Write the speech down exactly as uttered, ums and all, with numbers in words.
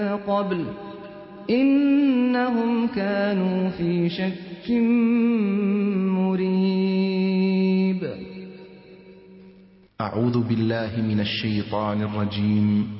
قبل إنهم كانوا في شك مريب. أعوذ بالله من الشيطان الرجيم.